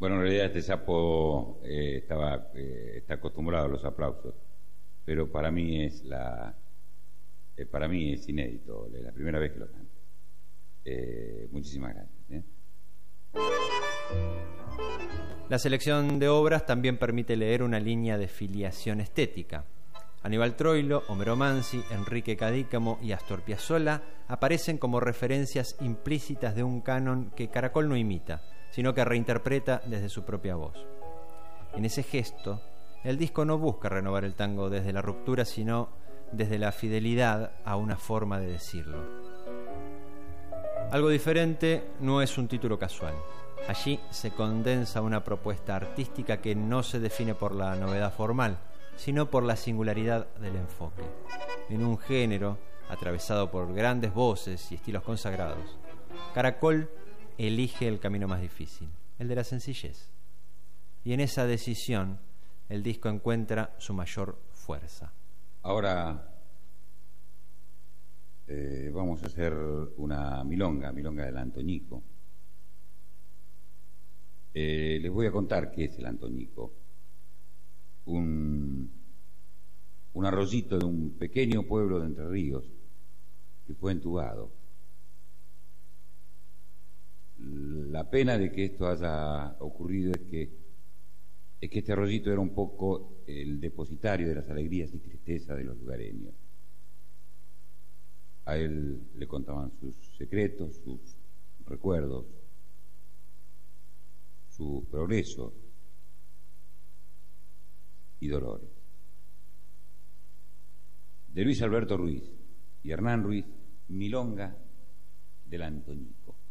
Bueno, en realidad este sapo está acostumbrado a los aplausos, pero para mí es inédito, es la primera vez que lo canto. Muchísimas gracias. La selección de obras también permite leer una línea de filiación estética. Aníbal Troilo, Homero Mansi, Enrique Cadícamo y Astor Piazzolla aparecen como referencias implícitas de un canon que Caracol no imita, sino que reinterpreta desde su propia voz. En ese gesto, el disco no busca renovar el tango desde la ruptura, sino desde la fidelidad a una forma de decirlo. Algo diferente no es un título casual. Allí se condensa una propuesta artística que no se define por la novedad formal, sino por la singularidad del enfoque. En un género atravesado por grandes voces y estilos consagrados, Caracol elige el camino más difícil, el de la sencillez. Y en esa decisión, el disco encuentra su mayor fuerza. Ahora vamos a hacer una milonga del Antoñico. Les voy a contar qué es el Antoñico. Un arroyito de un pequeño pueblo de Entre Ríos que fue entubado. La pena de que esto haya ocurrido es que este arroyito era un poco el depositario de las alegrías y tristezas de los lugareños. A él le contaban sus secretos, sus recuerdos, sus progresos y dolores. De Luis Alberto Ruiz y Hernán Ruiz, Milonga del Antoñico.